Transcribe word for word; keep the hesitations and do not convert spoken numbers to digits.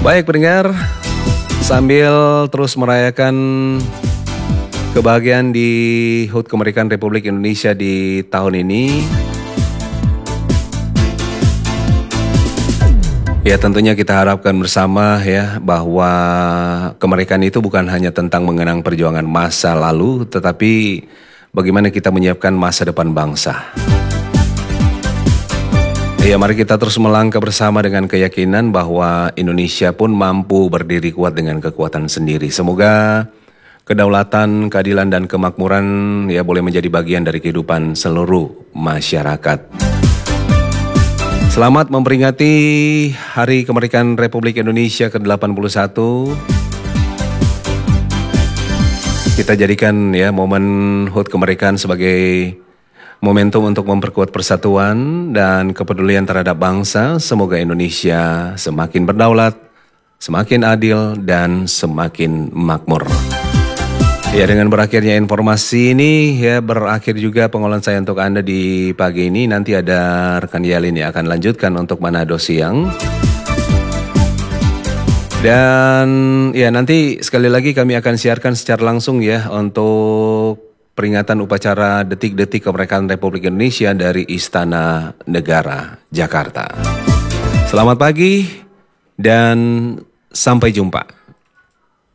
Baik pendengar, sambil terus merayakan kebahagiaan di H U T Kemerdekaan Republik Indonesia di tahun ini, ya tentunya kita harapkan bersama ya bahwa kemerdekaan itu bukan hanya tentang mengenang perjuangan masa lalu, tetapi bagaimana kita menyiapkan masa depan bangsa. Ya, mari kita terus melangkah bersama dengan keyakinan bahwa Indonesia pun mampu berdiri kuat dengan kekuatan sendiri. Semoga kedaulatan, keadilan, dan kemakmuran ya boleh menjadi bagian dari kehidupan seluruh masyarakat. Selamat memperingati Hari Kemerdekaan Republik Indonesia ke delapan puluh satu. Kita jadikan ya momen H U T Kemerdekaan sebagai momentum untuk memperkuat persatuan dan kepedulian terhadap bangsa. Semoga Indonesia semakin berdaulat, semakin adil, dan semakin makmur. Ya, dengan berakhirnya informasi ini ya berakhir juga pengolahan saya untuk Anda di pagi ini. Nanti ada rekan Yalin yang akan lanjutkan untuk Manado siang. Dan ya nanti sekali lagi kami akan siarkan secara langsung ya untuk peringatan upacara detik-detik kemerdekaan Republik Indonesia dari Istana Negara, Jakarta. Selamat pagi dan sampai jumpa.